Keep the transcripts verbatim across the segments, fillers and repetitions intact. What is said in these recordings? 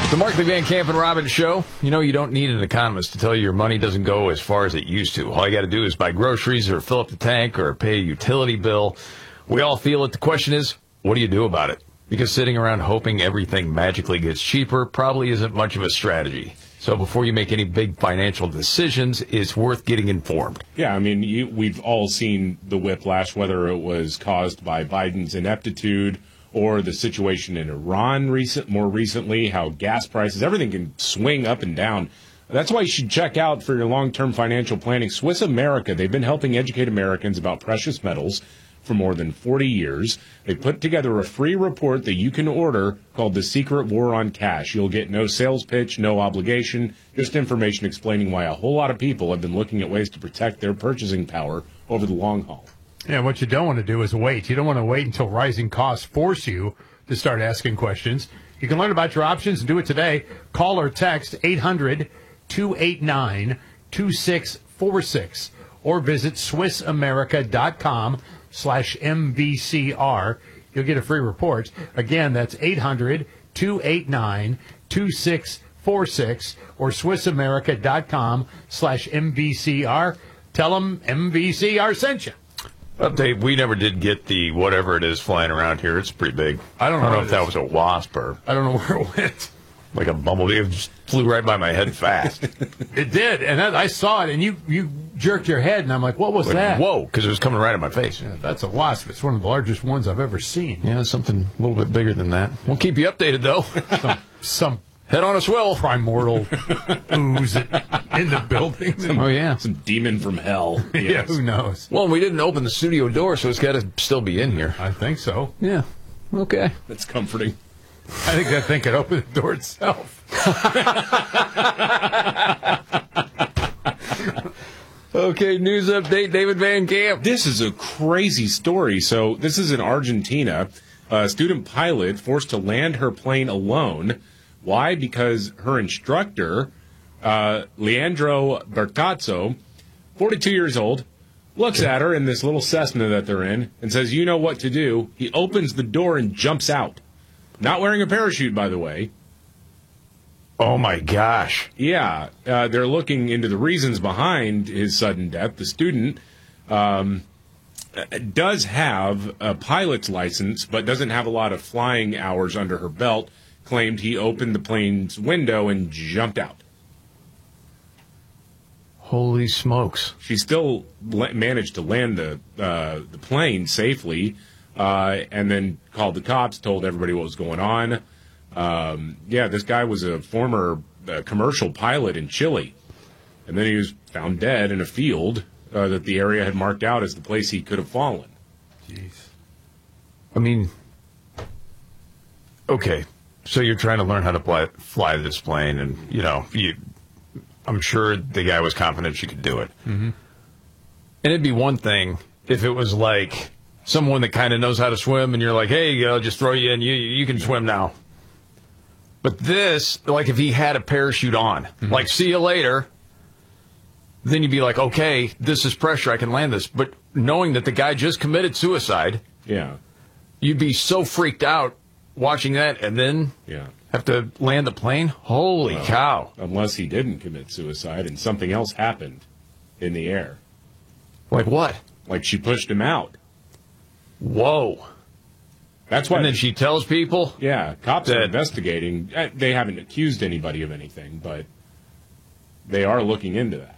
The Markley, Van Camp, and Robbins Show. You know, you don't need an economist to tell you your money doesn't go as far as it used to. All you got to do is buy groceries or fill up the tank or pay a utility bill. We all feel it. The question is, what do you do about it? Because sitting around hoping everything magically gets cheaper probably isn't much of a strategy. So before you make any big financial decisions, it's worth getting informed. Yeah, I mean, you, we've all seen the whiplash, whether it was caused by Biden's ineptitude or the situation in Iran recent, more recently, how gas prices, everything can swing up and down. That's why you should check out for your long-term financial planning Swiss America. They've been helping educate Americans about precious metals for more than forty years. They put together a free report that you can order called The Secret War on Cash. You'll get no sales pitch, no obligation, just information explaining why a whole lot of people have been looking at ways to protect their purchasing power over the long haul. Yeah, what you don't want to do is wait. You don't want to wait until rising costs force you to start asking questions. You can learn about your options and do it today. Call or text eight hundred, two eight nine, two six four six or visit swissamerica.com slash MVCR. You'll get a free report. Again, that's eight hundred, two eight nine, two six four six or swissamerica.com slash MVCR. Tell them M V C R sent you. Update, we never did get the whatever it is flying around here. It's pretty big. I don't know, I don't know what if it that is. was a wasp or I don't know where it went. like a bumblebee. It just flew right by my head fast. It did, and that, I saw it, and you, you jerked your head, and I'm like, what was Like, that? whoa, because it was coming right at my face. Yeah, that's a wasp. It's one of the largest ones I've ever seen. Yeah, something a little bit bigger than that. We'll keep you updated, though. Some, some Head on a swivel. primordial ooze in the building. Oh, yeah. Some demon from hell. Yeah, Yes. who knows? Well, we didn't open the studio door, so it's got to still be in here. I think so. Yeah. Okay. That's comforting. I think that thing could open the door itself. Okay, news update, David Van Camp. This is a crazy story. So this is in Argentina. A student pilot forced to land her plane alone. Why? Because her instructor, uh, Leandro Bertazzo, forty-two years old, looks at her in this little Cessna that they're in and says, you know what to do. He opens the door and jumps out. Not wearing a parachute, by the way. Oh, my gosh. Yeah, uh, they're looking into the reasons behind his sudden death. The student um, does have a pilot's license, but doesn't have a lot of flying hours under her belt. Claimed he opened the plane's window and jumped out. Holy smokes. She still la- managed to land the uh, the plane safely, uh, and then called the cops, told everybody what was going on. Um, yeah, this guy was a former uh, commercial pilot in Chile, and then he was found dead in a field uh, that the area had marked out as the place he could have fallen. Jeez. I mean, okay, so you're trying to learn how to fly, fly this plane, and, you know, you, I'm sure the guy was confident she could do it. Mm-hmm. And it'd be one thing if it was like someone that kind of knows how to swim, and you're like, hey, you know, just throw you in, you, you can swim now. But this, like if he had a parachute on, mm-hmm. like, see you later, then you'd be like, okay, this is pressure, I can land this. But knowing that the guy just committed suicide, Yeah, you'd be so freaked out watching that and then yeah. have to land the plane? Holy Well, cow. Unless he didn't commit suicide and something else happened in the air. Like what? Like she pushed him out. Whoa. That's why. And then she tells people? Yeah, cops are that- investigating. Uh, They haven't accused anybody of anything, but they are looking into that.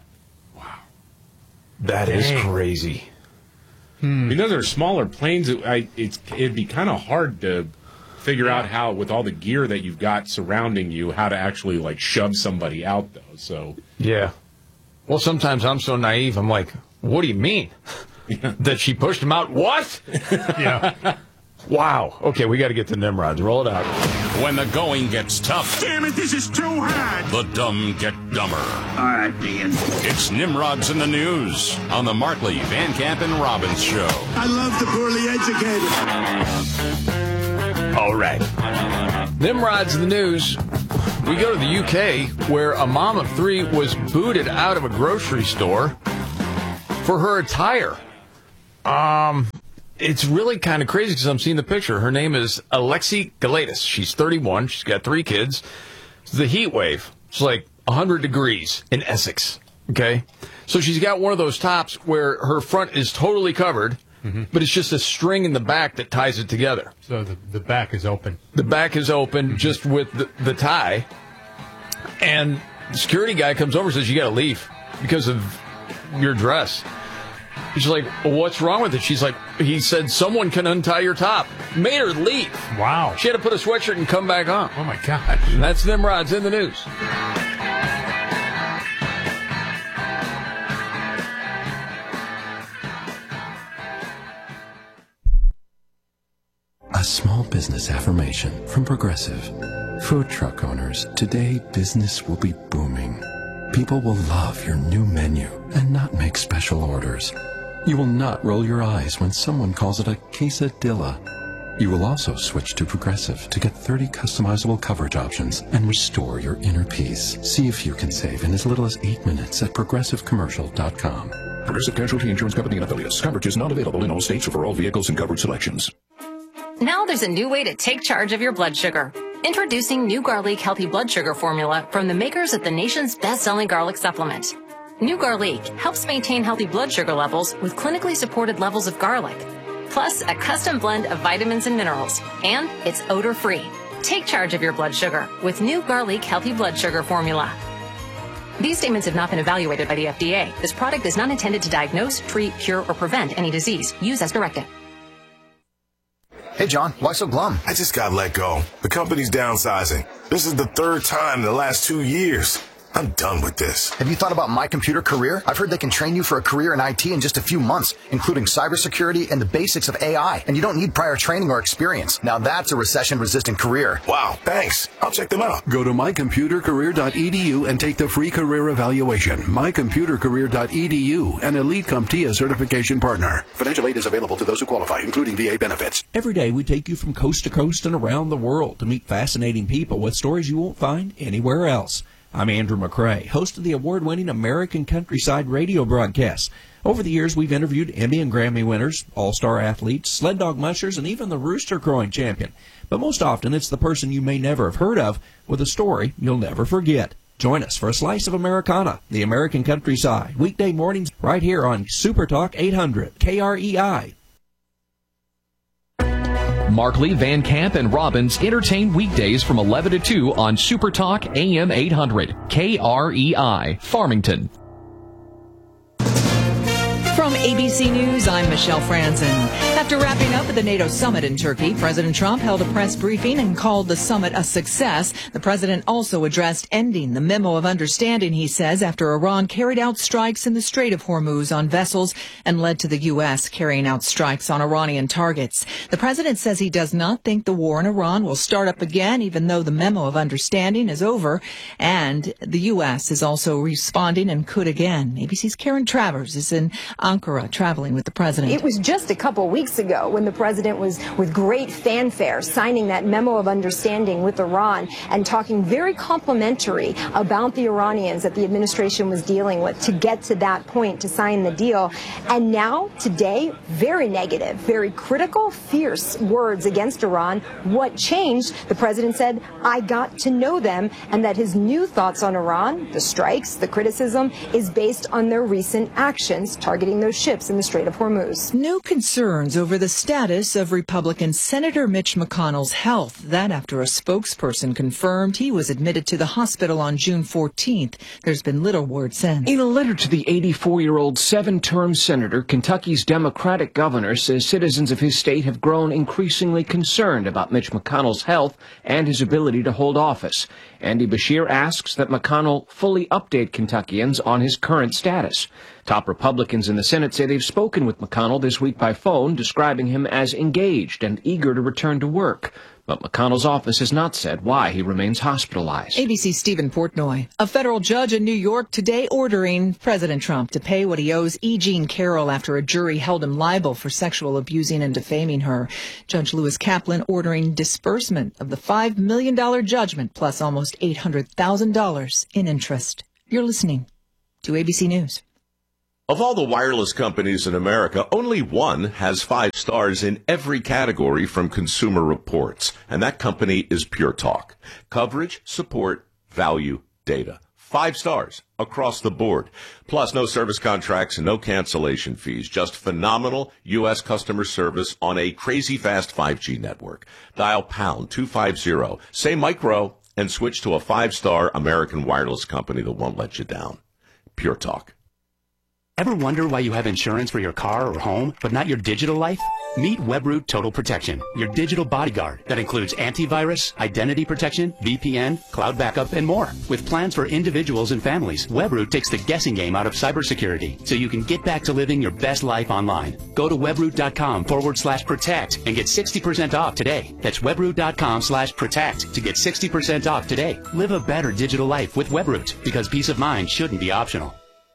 That is Dang. crazy. I mean, those are smaller planes. It, I, it's, it'd be kind of hard to figure out how, with all the gear that you've got surrounding you, how to actually, like, shove somebody out, though. So, Yeah. Well, sometimes I'm so naive, I'm like, what do you mean? That she pushed him out? What? Yeah. Wow. Okay, we got to get to Nimrods. Roll it out. When the going gets tough, Damn it, this is too hard. the dumb get dumber. All right, Dean. It's Nimrods in the News on the Markley, Van Camp, and Robbins Show. I love the poorly educated. All right. Nimrod's the news. We go to the U K, where a mom of three was booted out of a grocery store for her attire. Um, it's really kind of crazy because I'm seeing the picture. Her name is Alexi Galatis. She's thirty-one. She's got three kids. the heat wave. It's like one hundred degrees in Essex, okay? So she's got one of those tops where her front is totally covered, mm-hmm. but it's just a string in the back that ties it together. So the, the back is open. The back is open mm-hmm. just with the, the tie. And the security guy comes over and says, you got to leave because of your dress. She's like, well, what's wrong with it? She's like, he said, someone can untie your top. Made her leave. Wow. She had to put a sweatshirt and come back on. Oh, my gosh. And that's Nimrod's in the news. A small business affirmation from Progressive. Food truck owners, today business will be booming. People will love your new menu and not make special orders. You will not roll your eyes when someone calls it a quesadilla. You will also switch to Progressive to get thirty customizable coverage options and restore your inner peace. See if you can save in as little as eight minutes at progressive commercial dot com. Progressive Casualty Insurance Company and Affiliates. Coverage is not available in all states or for all vehicles and coverage selections. Now there's a new way to take charge of your blood sugar. Introducing New Garlic Healthy Blood Sugar Formula from the makers of the nation's best-selling garlic supplement. New Garlic helps maintain healthy blood sugar levels with clinically supported levels of garlic, plus a custom blend of vitamins and minerals, and it's odor-free. Take charge of your blood sugar with New Garlic Healthy Blood Sugar Formula. These statements have not been evaluated by the F D A. This product is not intended to diagnose, treat, cure, or prevent any disease. Use as directed. Hey, John, why so glum? I just got let go. The company's downsizing. This is the third time in the last two years. I'm done with this. Have you thought about My Computer Career? I've heard they can train you for a career in I T in just a few months, including cybersecurity and the basics of A I. And you don't need prior training or experience. Now that's a recession-resistant career. Wow, thanks. I'll check them out. Go to my computer career dot e d u and take the free career evaluation. my computer career dot e d u, an Elite CompTIA certification partner. Financial aid is available to those who qualify, including V A benefits. Every day we take you from coast to coast and around the world to meet fascinating people with stories you won't find anywhere else. I'm Andrew McCrae, host of the award-winning American Countryside radio broadcast. Over the years, we've interviewed Emmy and Grammy winners, all-star athletes, sled dog mushers, and even the rooster crowing champion. But most often, it's the person you may never have heard of with a story you'll never forget. Join us for a slice of Americana, the American Countryside, weekday mornings right here on Super Talk eight hundred K R E I. Markley, Van Camp, and Robbins entertain weekdays from eleven to two on Super Talk A M eight hundred, K R E I, Farmington. From A B C News, I'm Michelle Franzen. After wrapping up at the NATO summit in Turkey, President Trump held a press briefing and called the summit a success. The president also addressed ending the memo of understanding, he says, after Iran carried out strikes in the Strait of Hormuz on vessels and led to the U S carrying out strikes on Iranian targets. The president says he does not think the war in Iran will start up again, even though the memo of understanding is over. And the U S is also responding and could again. A B C's Karen Travers is in Ankara traveling with the president. It was just a couple weeks ago when the president was, with great fanfare, signing that memo of understanding with Iran and talking very complimentary about the Iranians that the administration was dealing with to get to that point to sign the deal. And now, today, very negative, very critical, fierce words against Iran. What changed? The president said, I got to know them, and that his new thoughts on Iran, the strikes, the criticism, is based on their recent actions targeting those ships in the Strait of Hormuz. New concerns over the status of Republican Senator Mitch McConnell's health. That after a spokesperson confirmed he was admitted to the hospital on June fourteenth. There's been little word since. In a letter to the eighty-four-year-old seven-term senator, Kentucky's Democratic governor says citizens of his state have grown increasingly concerned about Mitch McConnell's health and his ability to hold office. Andy Beshear asks that McConnell fully update Kentuckians on his current status. Top Republicans in the Senate say they've spoken with McConnell this week by phone, describing him as engaged and eager to return to work. But McConnell's office has not said why he remains hospitalized. A B C's Stephen Portnoy. A federal judge in New York today ordering President Trump to pay what he owes E. Jean Carroll after a jury held him liable for sexual abusing and defaming her. Judge Lewis Kaplan ordering disbursement of the five million dollars judgment plus almost eight hundred thousand dollars in interest. You're listening to A B C News. Of all the wireless companies in America, only one has five stars in every category from Consumer Reports, and that company is Pure Talk. Coverage, support, value, data. Five stars across the board. Plus, no service contracts and no cancellation fees. Just phenomenal U S customer service on a crazy fast five G network. Dial pound two fifty, say micro, and switch to a five-star American wireless company that won't let you down. Pure Talk. Ever wonder why you have insurance for your car or home, but not your digital life? Meet Webroot Total Protection, your digital bodyguard that includes antivirus, identity protection, V P N, cloud backup, and more. With plans for individuals and families, Webroot takes the guessing game out of cybersecurity, so you can get back to living your best life online. Go to webroot.com forward slash protect and get sixty percent off today. That's webroot.com slash protect to get sixty percent off today. Live a better digital life with Webroot, because peace of mind shouldn't be optional.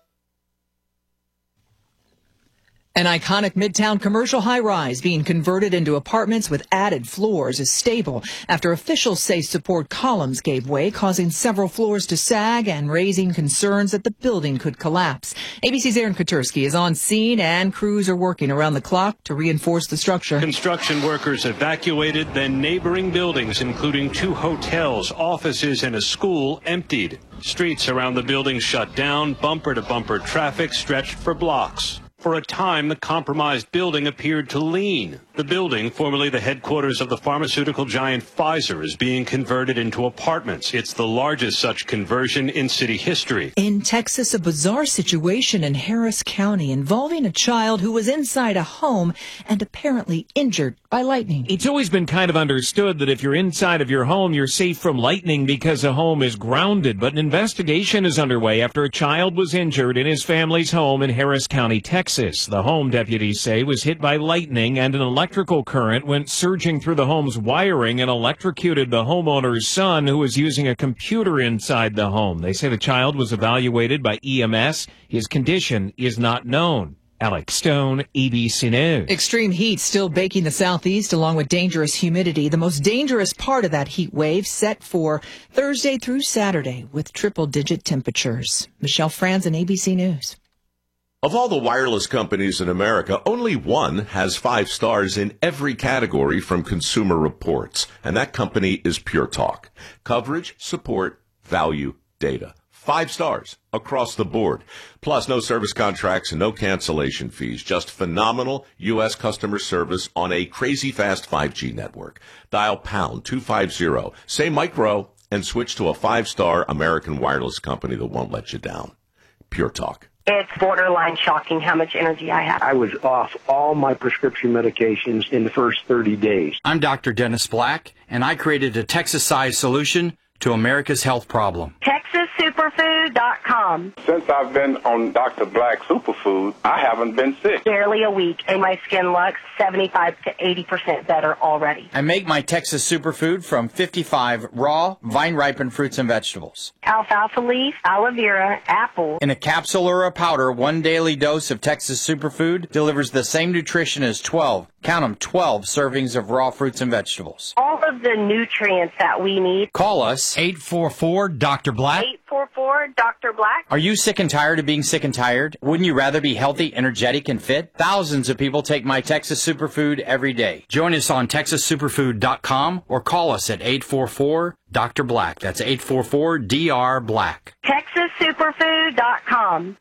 An iconic Midtown commercial high-rise being converted into apartments with added floors is stable after officials say support columns gave way, causing several floors to sag and raising concerns that the building could collapse. A B C's Aaron Katersky is on scene, and crews are working around the clock to reinforce the structure. Construction workers evacuated, then neighboring buildings, including two hotels, offices, and a school, emptied. Streets around the building shut down, bumper-to-bumper traffic stretched for blocks. For a time, the compromised building appeared to lean. The building, formerly the headquarters of the pharmaceutical giant Pfizer, is being converted into apartments. It's the largest such conversion in city history. In Texas, a bizarre situation in Harris County involving a child who was inside a home and apparently injured by lightning. It's always been kind of understood that if you're inside of your home, you're safe from lightning because a home is grounded. But an investigation is underway after a child was injured in his family's home in Harris County, Texas. The home, deputies say, was hit by lightning, and an electrical current went surging through the home's wiring and electrocuted the homeowner's son, who was using a computer inside the home. They say the child was evaluated by E M S. His condition is not known. Alex Stone, A B C News. Extreme heat still baking the southeast, along with dangerous humidity. The most dangerous part of that heat wave set for Thursday through Saturday with triple-digit temperatures. Michelle Franzen, A B C News. Of all the wireless companies in America, only one has five stars in every category from Consumer Reports, and that company is Pure Talk. Coverage, support, value, data. Five stars across the board. Plus, no service contracts and no cancellation fees. Just phenomenal U S customer service on a crazy fast five G network. Dial pound two fifty, say micro, and switch to a five-star American wireless company that won't let you down. Pure Talk. It's borderline shocking how much energy I have. I was off all my prescription medications in the first thirty days. I'm Doctor Dennis Black, and I created a Texas-sized solution to America's health problem. Texas Superfood dot com. Since I've been on Doctor Black Superfood, I haven't been sick. Barely a week, and my skin looks seventy-five to eighty percent better already. I make my Texas Superfood from fifty-five raw, vine-ripened fruits and vegetables. Alfalfa leaf, aloe vera, apple. In a capsule or a powder, one daily dose of Texas Superfood delivers the same nutrition as twelve, count them, twelve servings of raw fruits and vegetables. All of the nutrients that we need. Call us eight four four, Doctor Black. eight four four, Doctor Black. Are you sick and tired of being sick and tired? Wouldn't you rather be healthy, energetic, and fit? Thousands of people take my Texas Superfood every day. Join us on Texas Superfood dot com or call us at eight four four, Doctor Black. That's eight four four, D R Black. Texas Superfood dot com.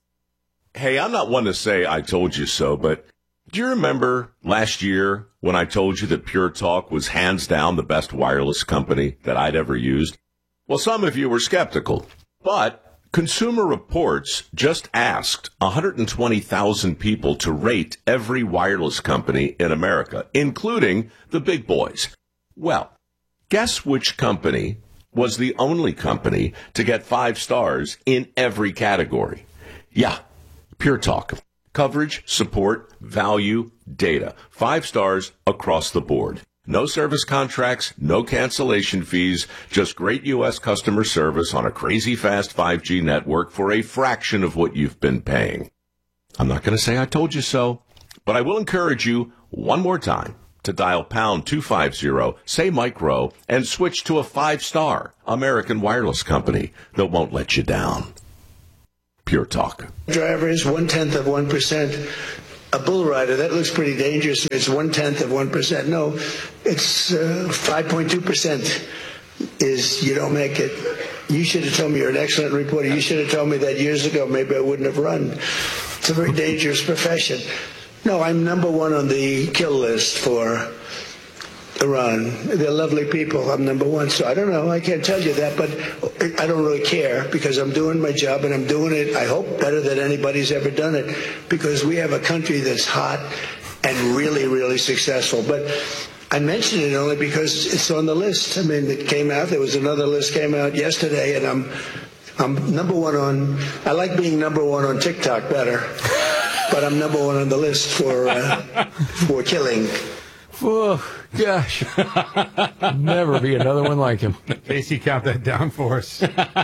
Hey, I'm not one to say I told you so, but do you remember last year when I told you that Pure Talk was hands down the best wireless company that I'd ever used? Well, some of you were skeptical, but Consumer Reports just asked one hundred twenty thousand people to rate every wireless company in America, including the big boys. Well, guess which company was the only company to get five stars in every category? Yeah, Pure Talk. Coverage, support, value, data. Five stars across the board. No service contracts, no cancellation fees, just great U S customer service on a crazy fast five G network for a fraction of what you've been paying. I'm not going to say I told you so, but I will encourage you one more time to dial pound two fifty, say micro, and switch to a five-star American wireless company that won't let you down. Pure Talk. Driver is one-tenth of one percent. A bull rider, that looks pretty dangerous. It's one-tenth of one percent. No, it's uh, five point two percent is you don't make it. You should have told me you're an excellent reporter. You should have told me that years ago. Maybe I wouldn't have run. It's a very dangerous profession. No, I'm number one on the kill list for Iran. They're lovely people. I'm number one. So I don't know. I can't tell you that, but I don't really care because I'm doing my job and I'm doing it, I hope, better than anybody's ever done it because we have a country that's hot and really, really successful. But I mention it only because it's on the list. I mean, it came out. There was another list came out yesterday, and I'm I'm number one on. I like being number one on TikTok better, but I'm number one on the list for uh, for killing. Oh gosh, never be another one like him. Casey, count that down for us.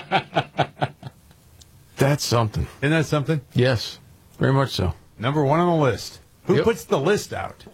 That's something. Isn't that something? Yes, very much so. Number one on the list. Who Yep. puts the list out?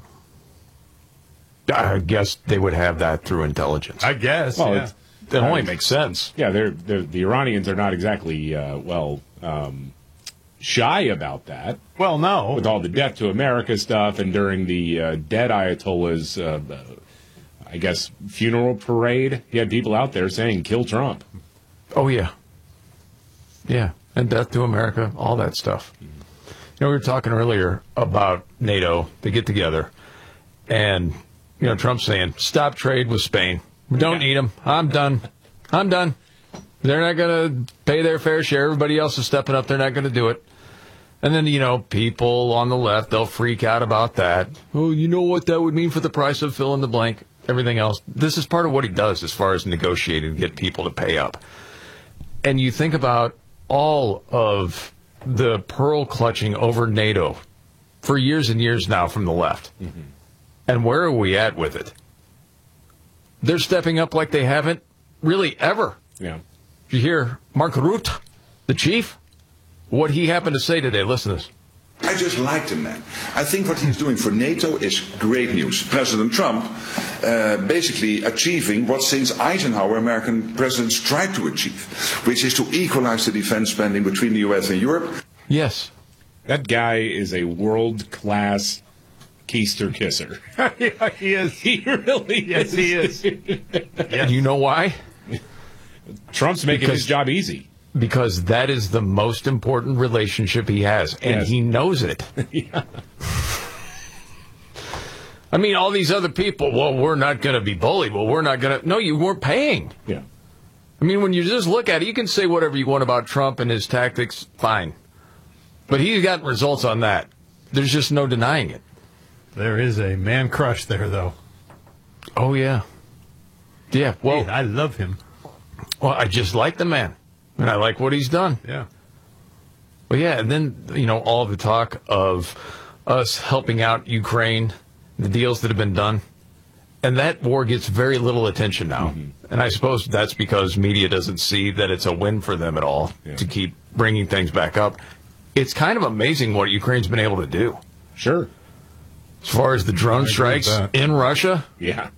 I guess they would have that through intelligence. I guess. Well, yeah. it's- That only makes sense. Yeah, they're, they're the Iranians are not exactly uh, well um, shy about that. Well, no, with all the death to America stuff, and during the uh, dead Ayatollah's, uh, I guess, funeral parade, he had people out there saying "Kill Trump." Oh yeah, yeah, and death to America, all that stuff. You know, we were talking earlier about NATO. They get together, and you know, Trump's saying, "Stop trade with Spain. We don't need them. I'm done. I'm done. They're not going to pay their fair share. Everybody else is stepping up. They're not going to do it." And then, you know, people on the left, they'll freak out about that. Oh, you know what that would mean for the price of fill in the blank, everything else. This is part of what he does as far as negotiating to get people to pay up. And you think about all of the pearl clutching over NATO for years and years now from the left. Mm-hmm. And where are we at with it? They're stepping up like they haven't really ever. Yeah. Did you hear Mark Rutte, the chief, what he happened to say today? Listen to this. I just like the man. I think what he's doing for NATO is great news. President Trump uh, basically achieving what since Eisenhower American presidents tried to achieve, which is to equalize the defense spending between the U S and Europe. Yes. That guy is a world-class keister kisser. Yeah, he is. He really yes, is. he is. And you know why? Trump's making Because- his job easy. Because that is the most important relationship he has, and Yes. he knows it. Yeah. I mean, all these other people, well, we're not going to be bullied. Well, we're not going to. No, you weren't paying. Yeah. I mean, when you just look at it, you can say whatever you want about Trump and his tactics, fine. But he's got results on that. There's just no denying it. There is a man crush there, though. Oh, yeah. Yeah, well, Hey, I love him. well, I just like the man, and I like what he's done. Yeah. But yeah, and then, you know, all the talk of us helping out Ukraine, the deals that have been done, and that war gets very little attention now. Mm-hmm. And I suppose that's because media doesn't see that it's a win for them at all yeah. to keep bringing things back up. It's kind of amazing what Ukraine's been able to do. Sure. As far as the drone strikes in Russia. Yeah.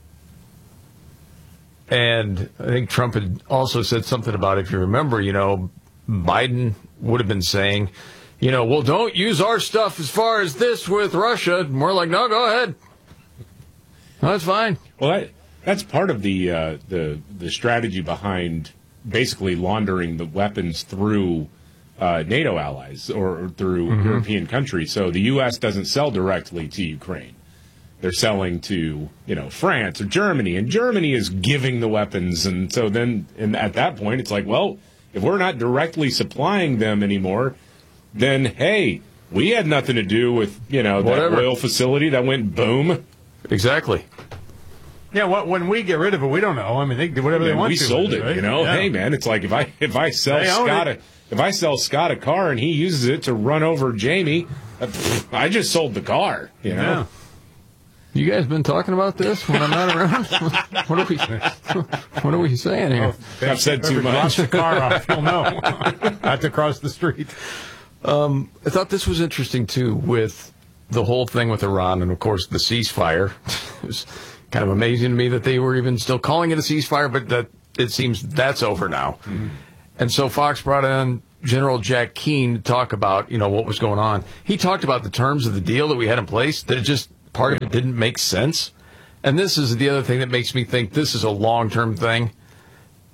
And I think Trump had also said something about, if you remember, you know, Biden would have been saying, you know, well, don't use our stuff as far as this with Russia. More like, no, go ahead. No, that's fine. Well, that, that's part of the, uh, the the strategy behind basically laundering the weapons through uh, NATO allies or through mm-hmm. European countries. So the U S doesn't sell directly to Ukraine. They're selling to, you know, France or Germany, and Germany is giving the weapons. And so then and at that point, it's like, well, if we're not directly supplying them anymore, then, hey, we had nothing to do with, you know, Whatever. that oil facility that went boom. Exactly. Yeah, what, when we get rid of it, we don't know. I mean, they do whatever Yeah, they want we to. sold with it, right? you know. Yeah. Hey, man, it's like if I if I sell They own Scott a, it. if I sell Scott a car and he uses it to run over Jamie, I just sold the car, you know. Yeah. You guys been talking about this when I'm not around? What are we? What are we saying here? Oh, I've said too much. Cross the car off, you'll know. Not to cross the street. Um, I thought this was interesting too, with the whole thing with Iran, and of course the ceasefire. It was kind of amazing to me that they were even still calling it a ceasefire, but that it seems that's over now. Mm-hmm. And so Fox brought in General Jack Keane to talk about, you know, what was going on. He talked about the terms of the deal that we had in place, that it just part of it didn't make sense. And this is the other thing that makes me think this is a long-term thing.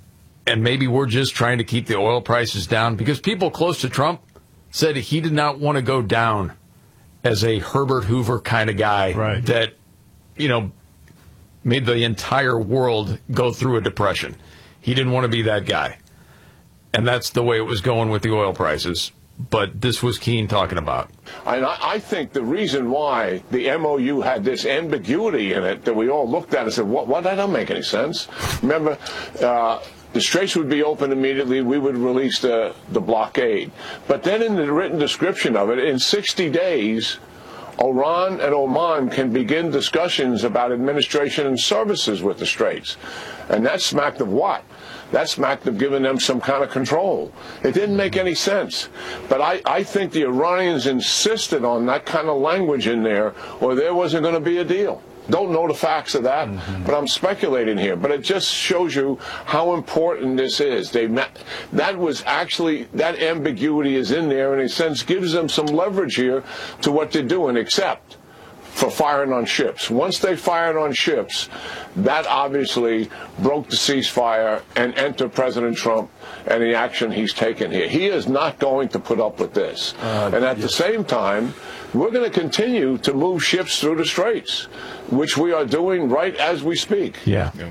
And maybe we're just trying to keep the oil prices down because people close to Trump said he did not want to go down as a Herbert Hoover kind of guy right. that, you know, made the entire world go through a depression. He didn't want to be that guy. And that's the way it was going with the oil prices. But this was Keene talking about. And I, I think the reason why the M O U had this ambiguity in it that we all looked at and said, what, what that don't make any sense. Remember, uh, the straits would be open immediately. We would release the, the blockade. But then in the written description of it, in sixty days, Iran and Oman can begin discussions about administration and services with the straits. And that smacked of what? That smacked of giving them some kind of control. It didn't make any sense. But I, I think the Iranians insisted on that kind of language in there, or there wasn't going to be a deal. Don't know the facts of that, mm-hmm. but I'm speculating here. But it just shows you how important this is. They met, that was actually, that ambiguity is in there, and in a sense gives them some leverage here to what they're doing, except for firing on ships. Once they fired on ships, that obviously broke the ceasefire and entered President Trump and the action he's taken here. He is not going to put up with this. Uh, and at yes. the same time, we're going to continue to move ships through the straits, which we are doing right as we speak. Yeah. yeah.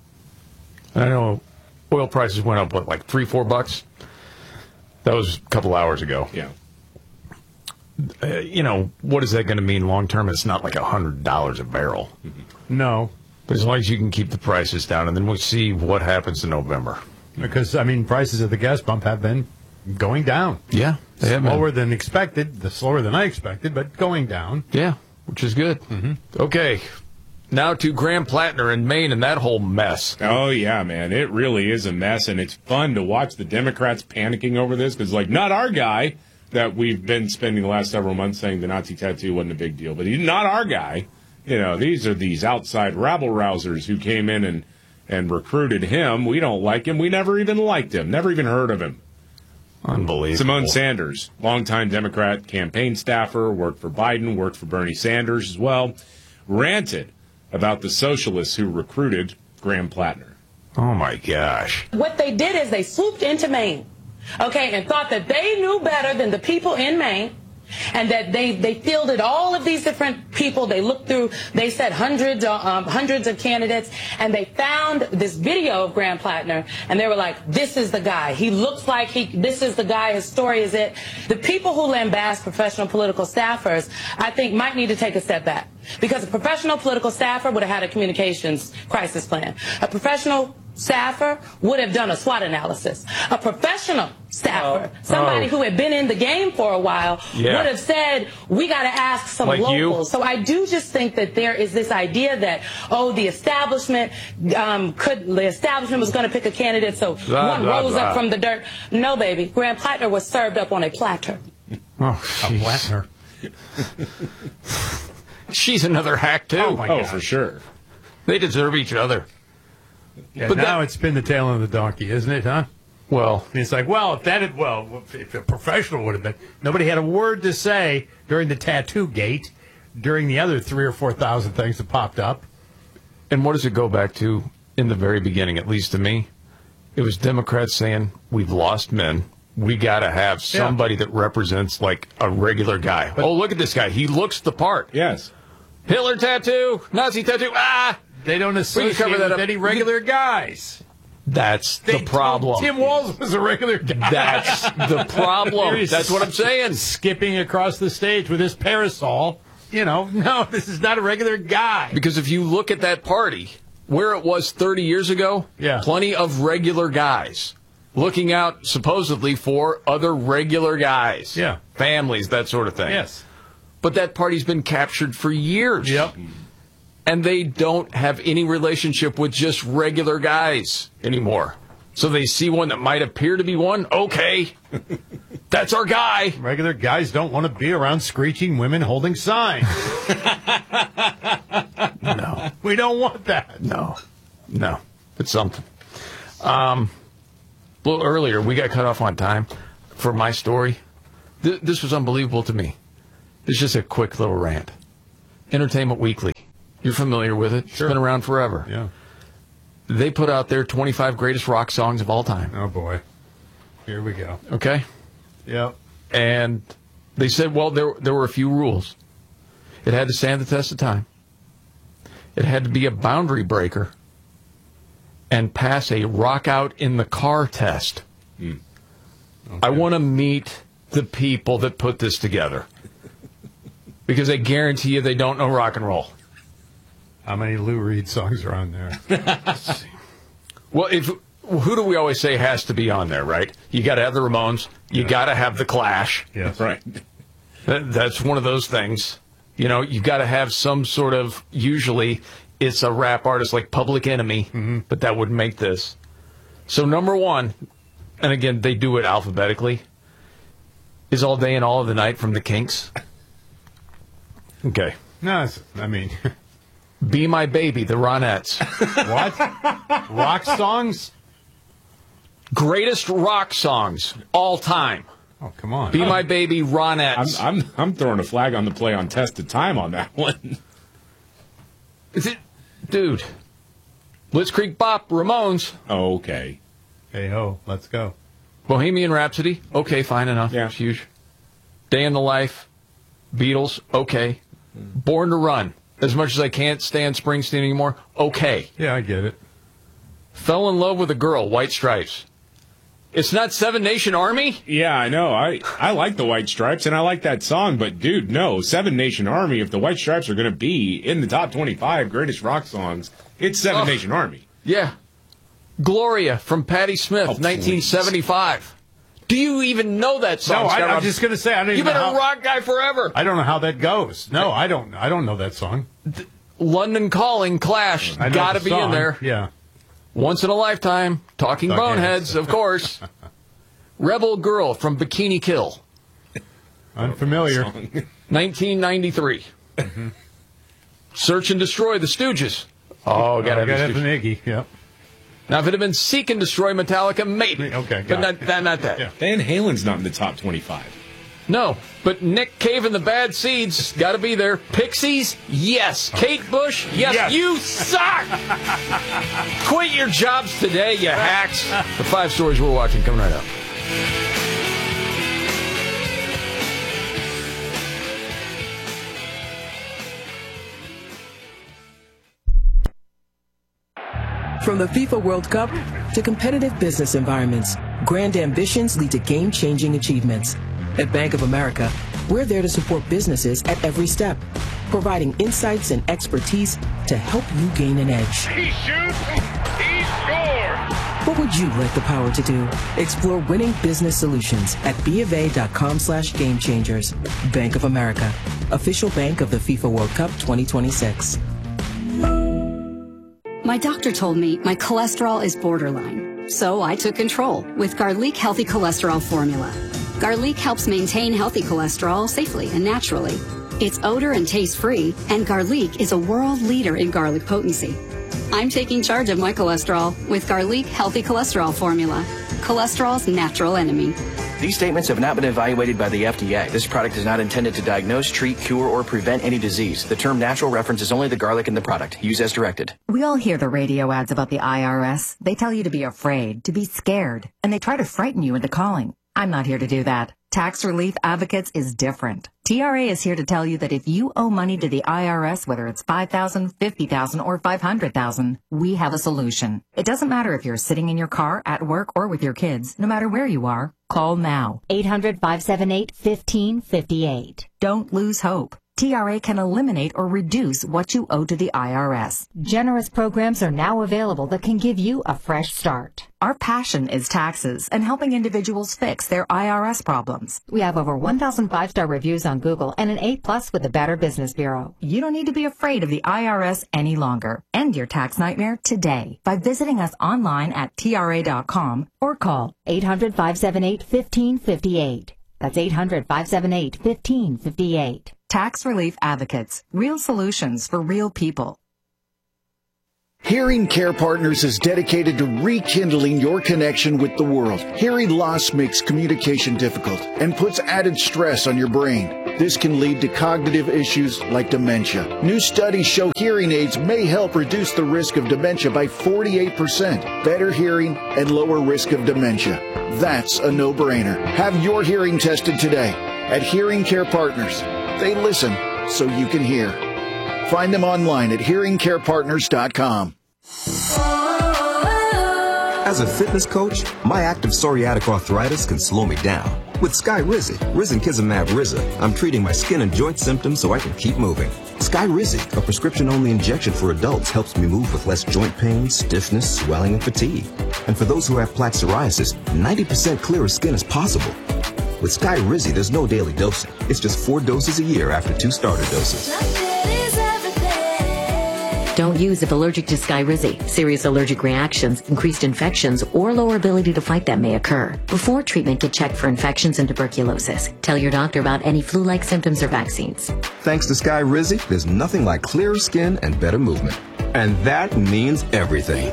I know oil prices went up, what, like three, four bucks? That was a couple hours ago. Yeah. Uh, you know, what is that going to mean long term? It's not like one hundred dollars a barrel. Mm-hmm. No. But as long as you can keep the prices down, and then we'll see what happens in November. Because, I mean, prices at the gas pump have been going down. Yeah. They have slower been. than expected, the slower than I expected, but going down. Yeah, which is good. Mm-hmm. Okay. Now to Graham Plattner in Maine and that whole mess. Oh, yeah, man. It really is a mess, and it's fun to watch the Democrats panicking over this because, like, not our guy that we've been spending the last several months saying the Nazi tattoo wasn't a big deal, but he's not our guy. You know, these are these outside rabble-rousers who came in and, and recruited him. We don't like him. We never even liked him, never even heard of him. Unbelievable. Simone Sanders, longtime Democrat campaign staffer, worked for Biden, worked for Bernie Sanders as well, ranted about the socialists who recruited Graham Plattner. Oh, my gosh. What they did is they swooped into Maine, okay, and thought that they knew better than the people in Maine, and that they, they fielded all of these different people. They looked through, they said hundreds, uh, um, hundreds of candidates, and they found this video of Graham Plattner, and they were like, this is the guy. He looks like he, this is the guy, his story is it. The people who lambast professional political staffers, I think, might need to take a step back. Because a professional political staffer would have had a communications crisis plan. A professional staffer would have done a SWOT analysis. A professional staffer, oh. somebody oh. who had been in the game for a while, yeah. would have said, we got to ask some like locals. You? So I do just think that there is this idea that, oh, the establishment um, could, the establishment was going to pick a candidate, so blah, one blah, rose blah. up from the dirt. No, baby. Graham Plattner was served up on a platter. Oh, a Plattner. She's another hack, too. Oh, my oh for sure. They deserve each other. Yeah, but now that, it's been the tail on the donkey, isn't it, huh? Well, I mean, it's like, well, if that had, well, if a professional would have been, nobody had a word to say during the tattoo gate, during the other three or four thousand things that popped up. And what does it go back to in the very beginning, at least to me? It was Democrats saying, we've lost men. We got to have somebody yeah. that represents like a regular guy. But, oh, look at this guy. He looks the part. Yes. Hitler tattoo, Nazi tattoo, ah! They don't associate cover that with up. any regular guys. That's they the problem. Tim Walz was a regular guy. That's the problem. That's what I'm saying. Skipping across the stage with his parasol. You know, no, this is not a regular guy. Because if you look at that party, where it was thirty years ago, yeah. plenty of regular guys looking out supposedly for other regular guys. Yeah. Families, that sort of thing. Yes. But that party's been captured for years. Yep. And they don't have any relationship with just regular guys anymore. So they see one that might appear to be one. Okay, that's our guy. Regular guys don't want to be around screeching women holding signs. No. We don't want that. No. No. It's something. Um, a little earlier, we got cut off on time for my story. Th- this was unbelievable to me. It's just a quick little rant. Entertainment Weekly. You're familiar with it. Sure. It's been around forever. Yeah. they put out their twenty-five greatest rock songs of all time. Oh, boy. Here we go. Okay? Yep. And they said, well, there there were a few rules. It had to stand the test of time. It had to be a boundary breaker and pass a rock out in the car test. Mm. Okay. I want to meet the people that put this together. Because I guarantee you they don't know rock and roll. How many Lou Reed songs are on there? Well, if who do we always say has to be on there, right? You got to have the Ramones. You yeah. got to have the Clash. Yes. Right. That, that's one of those things. You know, you got to have some sort of, usually it's a rap artist like Public Enemy, mm-hmm. but that would make this. So number one, and again, they do it alphabetically, is All Day and All of the Night from the Kinks. Okay. No, it's, I mean... Be My Baby, the Ronettes. What? Rock songs? Greatest rock songs all time. Oh, come on. Be My Baby, Ronettes. I'm, I'm, I'm throwing a flag on the play on Tested Time on that one. Is it? Dude. Blitzkrieg Bop, Ramones. Oh, okay. Hey, ho, let's go. Bohemian Rhapsody. Okay, fine enough. Yeah. It's huge. Day in the Life. Beatles. Okay. Born to Run. As much as I can't stand Springsteen anymore. Okay. Yeah, I get it. Fell in Love with a Girl. White Stripes. It's not Seven Nation Army? Yeah, I know. I, I like the White Stripes, and I like that song, but, dude, no. Seven Nation Army, if the White Stripes are going to be in the top twenty-five greatest rock songs, it's Seven oh, Nation Army. Yeah. Gloria from Patti Smith, oh, nineteen seventy-five. Do you even know that song? No, Scott I, I'm just going to say, I don't even You've been know a how, rock guy forever. I don't know how that goes. No, I don't I don't know that song. The, London Calling, Clash. Got to be song. in there. Yeah. Once in a Lifetime, Talking Talk Boneheads, of course. Rebel Girl from Bikini Kill. Unfamiliar. nineteen ninety-three. Mm-hmm. Search and Destroy, The Stooges. Oh, oh gotta have, have an Iggy, yep. Now, if it had been Seek and Destroy Metallica, maybe. Okay, but not that. Not that. Yeah. Van Halen's not in the top twenty-five. No, but Nick Cave and the Bad Seeds got to be there. Pixies, yes. Kate Bush, yes. Yes. You suck. Quit your jobs today, you hacks. The five stories we're watching coming right up. From the FIFA World Cup to competitive business environments, grand ambitions lead to game-changing achievements. At Bank of America, we're there to support businesses at every step, providing insights and expertise to help you gain an edge. He shoots, he scores! What would you like the power to do? Explore winning business solutions at bofa.com slash game changers. Bank of America, official bank of the FIFA World Cup twenty twenty-six. My doctor told me my cholesterol is borderline, so I took control with Garlic Healthy Cholesterol Formula. Garlic helps maintain healthy cholesterol safely and naturally. It's odor and taste free, and Garlic is a world leader in garlic potency. I'm taking charge of my cholesterol with Garlic Healthy Cholesterol Formula, cholesterol's natural enemy. These statements have not been evaluated by the F D A. This product is not intended to diagnose, treat, cure, or prevent any disease. The term natural references only the garlic in the product. Use as directed. We all hear the radio ads about the I R S. They tell you to be afraid, to be scared, and they try to frighten you into calling. I'm not here to do that. Tax Relief Advocates is different. T R A is here to tell you that if you owe money to the I R S, whether it's five thousand dollars, fifty thousand dollars, or five hundred thousand dollars, we have a solution. It doesn't matter if you're sitting in your car, at work, or with your kids. No matter where you are, call now. eight hundred, five seven eight, one five five eight. Don't lose hope. T R A can eliminate or reduce what you owe to the I R S. Generous programs are now available that can give you a fresh start. Our passion is taxes and helping individuals fix their I R S problems. We have over one thousand five-star reviews on Google and an A plus with the Better Business Bureau. You don't need to be afraid of the I R S any longer. End your tax nightmare today by visiting us online at T R A dot com or call eight hundred, five seven eight, one five five eight. That's eight hundred, five seven eight, one five five eight. Tax Relief Advocates. Real solutions for real people. Hearing Care Partners is dedicated to rekindling your connection with the world. Hearing loss makes communication difficult and puts added stress on your brain. This can lead to cognitive issues like dementia. New studies show hearing aids may help reduce the risk of dementia by forty-eight percent. Better hearing and lower risk of dementia. That's a no-brainer. Have your hearing tested today at Hearing Care Partners. They listen so you can hear. Find them online at hearing care partners dot com. As a fitness coach, my active psoriatic arthritis can slow me down. With Skyrizi, risankizumab Riza, I'm treating my skin and joint symptoms so I can keep moving. Skyrizi, a prescription-only injection for adults, helps me move with less joint pain, stiffness, swelling, and fatigue. And for those who have plaque psoriasis, ninety percent clearer skin is possible. With Skyrizi, there's no daily dosing. It's just four doses a year after two starter doses. Don't use if allergic to Skyrizi. Serious allergic reactions, increased infections, or lower ability to fight them may occur. Before treatment, get checked for infections and tuberculosis. Tell your doctor about any flu-like symptoms or vaccines. Thanks to Skyrizi, there's nothing like clearer skin and better movement. And that means everything.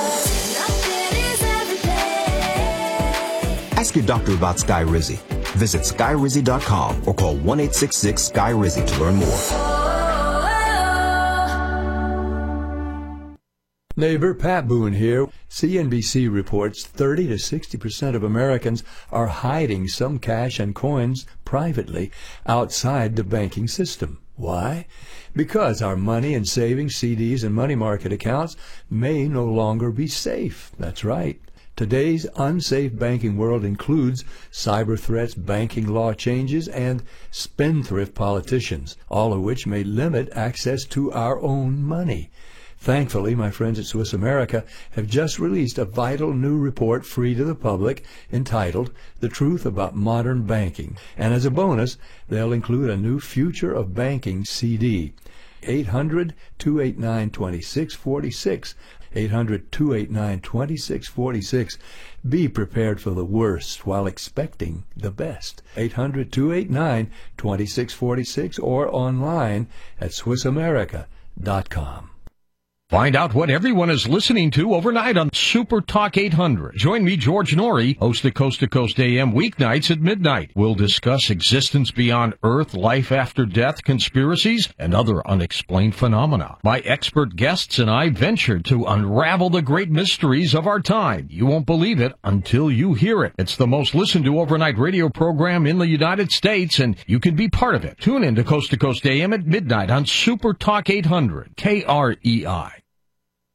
Ask your doctor about Skyrizi. Visit Skyrizi dot com or call one eight six six Sky Rizi to learn more. Neighbor Pat Boone here. C N B C reports thirty to sixty percent of Americans are hiding some cash and coins privately outside the banking system. Why? Because our money and savings, C Ds, and money market accounts may no longer be safe. That's right. Today's unsafe banking world includes cyber threats, banking law changes, and spendthrift politicians, all of which may limit access to our own money. Thankfully, my friends at Swiss America have just released a vital new report free to the public entitled The Truth About Modern Banking. And as a bonus, they'll include a new Future of Banking C D. eight hundred, two eight nine, two six four six. eight hundred, two eight nine, two six four six. Be prepared for the worst while expecting the best. eight hundred, two eight nine, two six four six or online at Swiss America dot com. Find out what everyone is listening to overnight on Super Talk eight hundred. Join me, George Norrie, host of Coast to Coast A M weeknights at midnight. We'll discuss existence beyond Earth, life after death, conspiracies, and other unexplained phenomena. My expert guests and I venture to unravel the great mysteries of our time. You won't believe it until you hear it. It's the most listened to overnight radio program in the United States, and you can be part of it. Tune in to Coast to Coast A M at midnight on Super Talk eight hundred, K R E I.